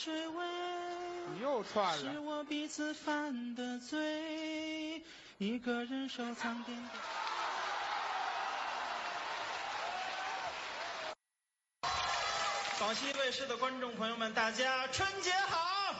水味， 你又串了。 是我彼此犯的罪，一个人收藏点点。广西卫视的观众朋友们，大家春节好！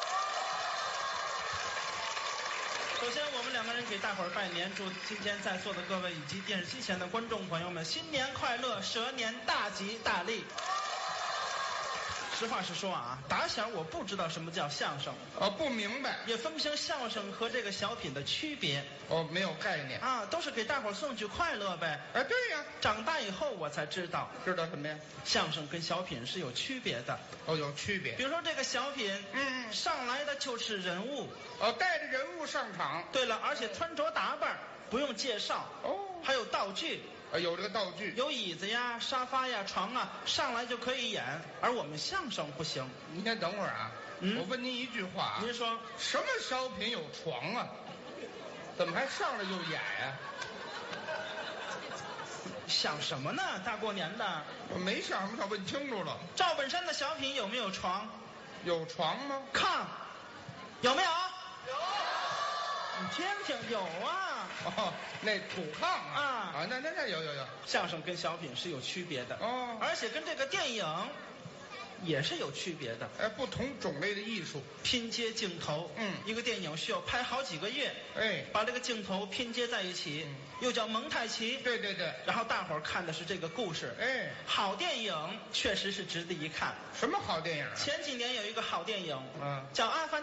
首先，我们两个人给大伙儿拜年，祝今天在座的各位以及电视机前的观众朋友们新年快乐，蛇年大吉大利。实话实说啊，打小我不知道什么叫相声， 不明白， 也分不清相声和这个小品的区别。 没有概念啊，都是给大伙儿送去快乐呗。 哎，对呀， 长大以后我才知道， 知道什么呀？ 相声跟小品是有区别的。 有区别。 比如说这个小品，上来的就是人物， 带着人物上场。 对了，而且穿着打扮不用介绍，还有道具。 有这个道具， 有椅子呀、沙发呀、床啊，上来就可以演。而我们相声不行。 您先等会儿啊，我问您一句话啊， 您说什么小品有床啊？怎么还上来就演呀？ 想什么呢？大过年的， 我没想什么，想问清楚了。 赵本山的小品有没有床？ 有床吗？ 炕有没有？有。你听听，有啊。 那土炕啊，那有。 相声跟小品是有区别的而且跟这个电影也是有区别的。 不同种类的艺术， 拼接镜头，一个电影需要拍好几个月，把这个镜头拼接在一起，又叫蒙太奇。 对。 然后大伙儿看的是这个故事，好电影确实是值得一看。 什么好电影啊？ 前几年有一个好电影， 叫《阿凡》。